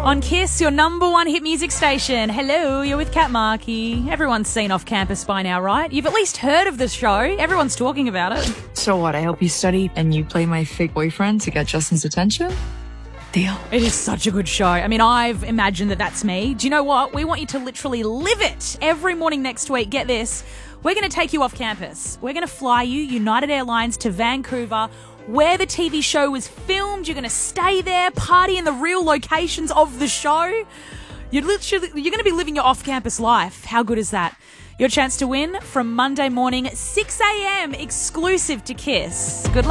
On Kiss, your number one hit music station. Hello, you're with Kat Markey. Everyone's seen Off Campus by now, right? You've at least heard of the show. Everyone's talking about it. So what, I help you study and you play my fake boyfriend to get Justin's attention? Deal. It is such a good show. I mean, I've imagined that that's me. Do you know what? We want you to literally live it every morning next week. Get this. We're going to take you off campus. We're going to fly you, United Airlines, to Vancouver, where the TV show was filmed. You're going to stay there, party in the real locations of the show. You're going to be living your off-campus life. How good is that? Your chance to win from Monday morning, 6 a.m, exclusive to Kiss. Good luck.